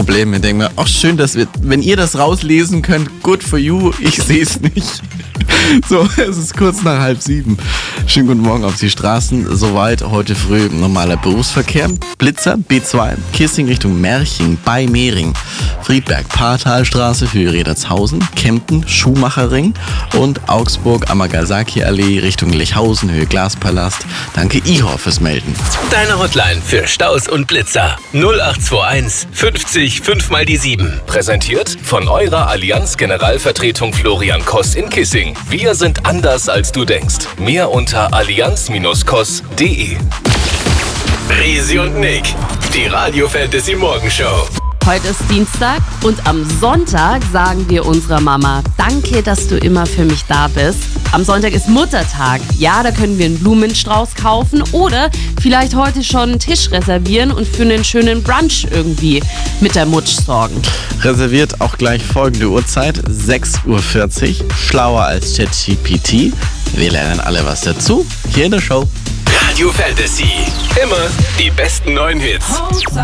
Probleme. Ich denke mir, ach schön, wenn ihr das rauslesen könnt, good for you, ich sehe es nicht. So, es ist kurz nach 6:30. Schönen guten Morgen auf die Straßen. Soweit heute früh normaler Berufsverkehr. Blitzer, B2, Kissing Richtung Merching bei Mehring, Friedberg, Paartalstraße, Höhe Redertshausen, Kempten, Schuhmacherring und Augsburg, Amagasaki-Allee Richtung Lechhausen, Höhe Glaspalast. Danke Ihor fürs Melden. Deine Hotline für Staus und Blitzer 0821 50 5 mal die 7. Präsentiert von eurer Allianz Generalvertretung Florian Koss in Kissing. Wir sind anders als du denkst. Mehr unter allianz-koss.de. Resi und Nick, die Radio Fantasy Morgenshow. Heute ist Dienstag und am Sonntag sagen wir unserer Mama, danke, dass du immer für mich da bist. Am Sonntag ist Muttertag. Ja, da können wir einen Blumenstrauß kaufen oder vielleicht heute schon einen Tisch reservieren und für einen schönen Brunch irgendwie mit der Mutsch sorgen. Reserviert auch gleich folgende Uhrzeit, 6:40 Uhr, schlauer als ChatGPT. Wir lernen alle was dazu, hier in der Show. Radio Fantasy, immer die besten neuen Hits.